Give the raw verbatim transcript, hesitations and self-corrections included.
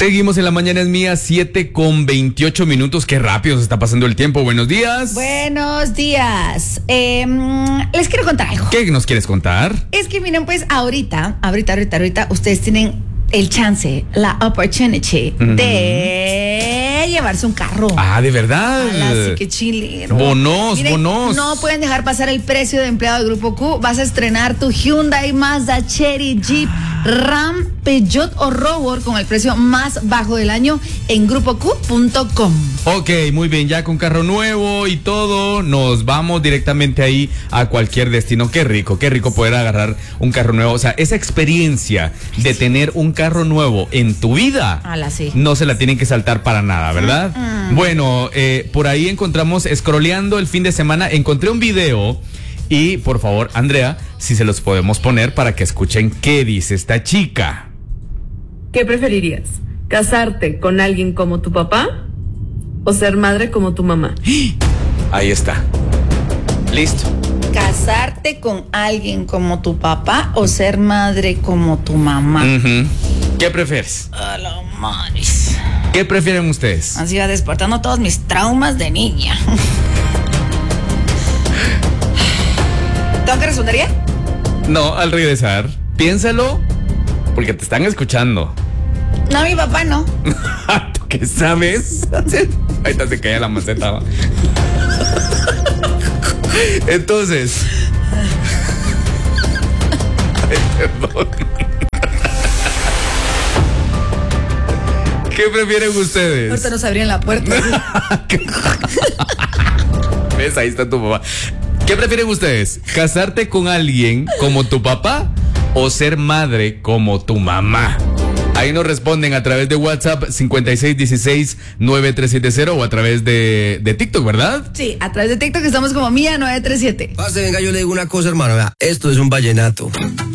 Seguimos en La Mañana es Mía, siete con veintiocho minutos. Qué rápido se está pasando el tiempo. Buenos días. Buenos días. Eh, les quiero contar algo. ¿Qué nos quieres contar? Es que miren, pues ahorita, ahorita, ahorita, ahorita, ustedes tienen el chance, la opportunity uh-huh. de llevarse un carro. Ah, ¿de verdad? Así que chilero. Bonos, Miren, bonos. No pueden dejar pasar el precio de empleado del Grupo Q. Vas a estrenar tu Hyundai, Mazda, Chery, Jeep, Ram, Peugeot o Rover con el precio más bajo del año en grupo q punto com. Ok, muy bien, ya con carro nuevo y todo, nos vamos directamente ahí a cualquier destino. Qué rico, qué rico poder agarrar un carro nuevo. O sea, esa experiencia de tener un carro nuevo en tu vida, Ala, sí. no se la tienen que saltar para nada, ¿verdad? Mm-hmm. Bueno, eh, por ahí encontramos, scrolleando el fin de semana, encontré un video. Y por favor, Andrea, si se los podemos poner para que escuchen qué dice esta chica. ¿Qué preferirías? ¿Casarte con alguien como tu papá o ser madre como tu mamá? Ahí está. Listo. ¿Casarte con alguien como tu papá o ser madre como tu mamá? Uh-huh. ¿Qué prefieres? A la madres. ¿Qué prefieren ustedes? Así va despertando todos mis traumas de niña. ¿Tengo que responder ya? No, al regresar. Piénsalo, porque te están escuchando. No, mi papá no. ¿Tú qué sabes? Ahorita se cae la maceta. Entonces. Ay, perdón. ¿Qué prefieren ustedes? Ahorita nos abrían la puerta. ¿Ves? Ahí está tu papá. ¿Qué prefieren ustedes? ¿Casarte con alguien como tu papá o ser madre como tu mamá? Ahí nos responden a través de WhatsApp cincuenta y seis dieciséis nueve tres siete cero o a través de, de TikTok, ¿verdad? Sí, a través de TikTok estamos como Mía nueve tres siete. Pase, venga, yo le digo una cosa, hermano. Vea, esto es un vallenato.